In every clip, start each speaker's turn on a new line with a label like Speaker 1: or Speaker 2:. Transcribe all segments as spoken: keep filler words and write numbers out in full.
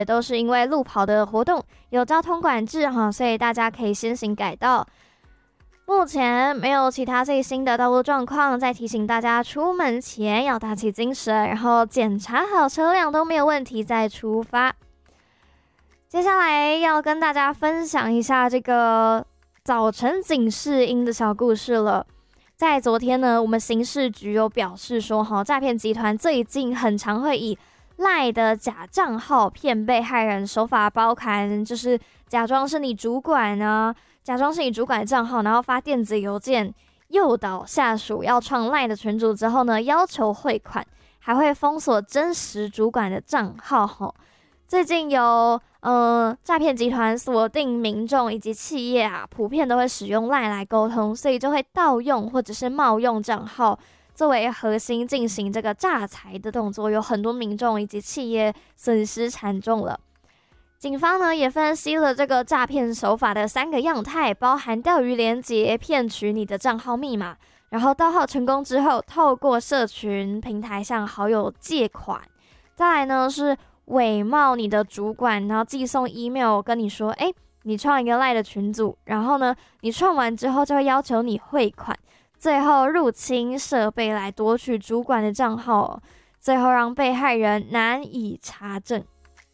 Speaker 1: 也都是因为路跑的活动有交通管制哈，所以大家可以先行改道。目前没有其他最新的道路状况，再提醒大家出门前要打起精神，然后检查好车辆都没有问题再出发。接下来要跟大家分享一下这个早晨警示音的小故事了。在昨天呢，我们刑事局有表示说，哈，诈骗集团最近很常会以 LINE 的假账号骗被害人，手法包含就是假装是你主管啊，假装是你主管的账号，然后发电子邮件诱导下属要创 LINE 的群组之后呢，要求汇款，还会封锁真实主管的账号。哈，最近有呃诈骗集团锁定民众以及企业啊，普遍都会使用 LINE 来沟通，所以就会盗用或者是冒用账号作为核心进行这个诈财的动作，有很多民众以及企业损失惨重了。警方呢也分析了这个诈骗手法的三个样态，包含钓鱼连结骗取你的账号密码，然后盗号成功之后，透过社群平台向好友借款，再来呢是伪冒你的主管，然后寄送 email 跟你说，哎，你创一个 LINE 的群组，然后呢你创完之后就会要求你汇款，最后入侵设备来夺取主管的账号，最后让被害人难以查证。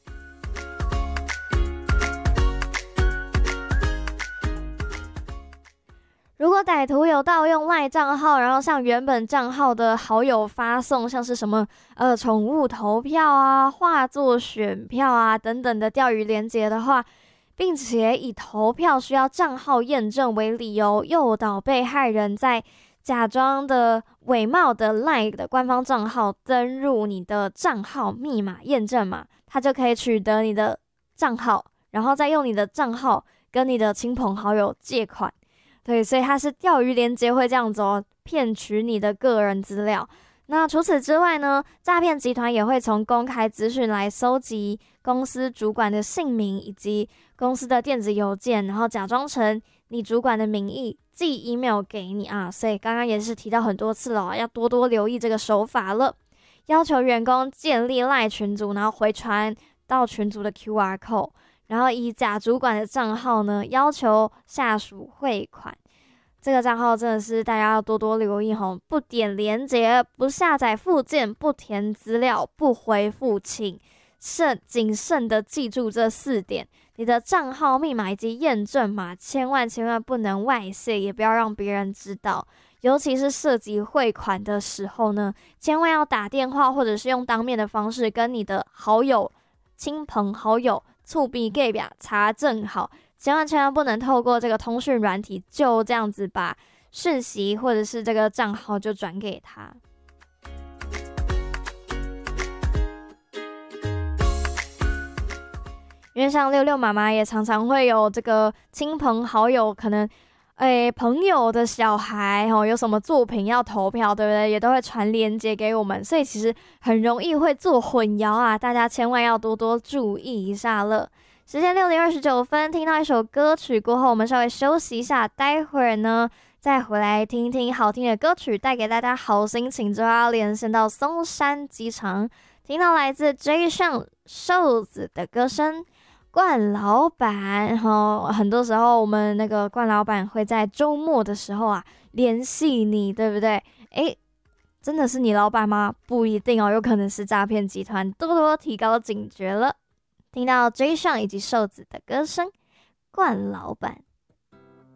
Speaker 1: 如果歹徒有盗用 LINE 账号，然后向原本账号的好友发送像是什么呃宠物投票啊、画作选票啊等等的钓鱼连结的话，并且以投票需要账号验证为理由，诱导被害人在假装的伪冒的 LINE 的官方账号登入你的账号密码验证码，他就可以取得你的账号，然后再用你的账号跟你的亲朋好友借款。对，所以它是钓鱼连结会这样子哦，骗取你的个人资料。那除此之外呢，诈骗集团也会从公开资讯来搜集公司主管的姓名以及公司的电子邮件，然后假装成你主管的名义寄 email 给你啊。所以刚刚也是提到很多次了，要多多留意这个手法了。要求员工建立 LINE 群组，然后回传到群组的 Q R code。然后以假主管的账号呢，要求下属汇款。这个账号真的是大家要多多留意吼，不点连结，不下载附件，不填资料，不回复，请慎谨慎的记住这四点。你的账号密码以及验证码，千万千万不能外泄，也不要让别人知道。尤其是涉及汇款的时候呢，千万要打电话或者是用当面的方式跟你的好友、亲朋好友促必给表查证好，千万千万不能透过这个通讯软体就这样子把讯息或者是这个账号就转给他。因为像六六妈妈也常常会有这个亲朋好友可能诶，朋友的小孩哦，有什么作品要投票，对不对？也都会传链接给我们，所以其实很容易会做混淆啊，大家千万要多多注意一下了。时间六点二十九分，听到一首歌曲过后，我们稍微休息一下，待会儿呢再回来听听好听的歌曲，带给大家好心情，就要连线到松山机场，听到来自 J 上瘦子的歌声。冠老板，然后很多时候我们那个冠老板会在周末的时候啊联系你，对不对？诶，真的是你老板吗？不一定哦，有可能是诈骗集团，多多提高警觉了。听到 J 上以及瘦子的歌声，冠老板。